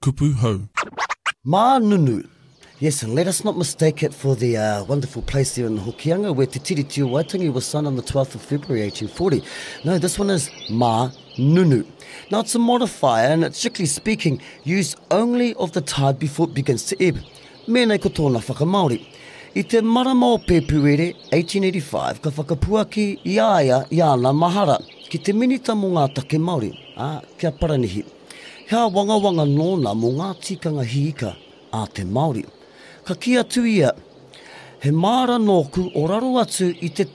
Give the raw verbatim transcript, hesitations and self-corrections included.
kupu hau. Mā Nunu. Yes, and let us not mistake it for the uh, wonderful place there in the Hokianga where Te Tiriti o Waitangi was signed on the twelfth of February eighteen forty. No, this one is Mā Nunu. Now, it's a modifier and it's strictly speaking used only of the tide before it begins to ebb. Mēnei ko tōna whakamaori. I te marama o Pēpuere eighteen eighty-five, ka whakapuaki i aia i ana mahara ki te minita mō ngā take Māori, ah, kia paranihi. Hea wanga wanga nōna mō ngā tikanga hiika a te Māori. Ka kia tu ia, he māra nōku o raro atu i te